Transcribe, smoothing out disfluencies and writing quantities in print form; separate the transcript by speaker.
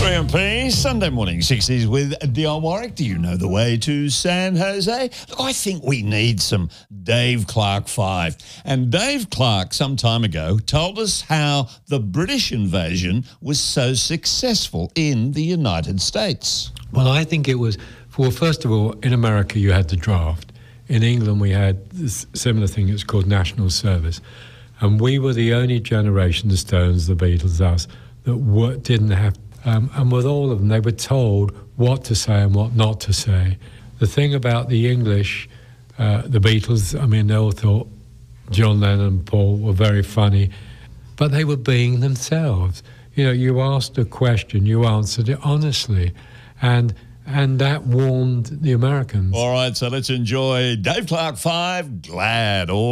Speaker 1: WMP, Sunday morning 60s with Dion Warwick. Do you know the way to San Jose? Look, I think we need some Dave Clark 5. And Dave Clark, some time ago, told us how the British invasion was so successful in the United States.
Speaker 2: Well, I think it was, well, first of all, in America you had the draft. In England we had this similar thing, it's called national service. And we were the only generation, the Stones, the Beatles, us, that didn't have, and with all of them, they were told what to say and what not to say. The thing about the English, the Beatles, I mean, they all thought John Lennon and Paul were very funny, but they were being themselves. You know, you asked a question, you answered it honestly, and that warmed the Americans.
Speaker 1: All right, so let's enjoy Dave Clark 5, Glad. All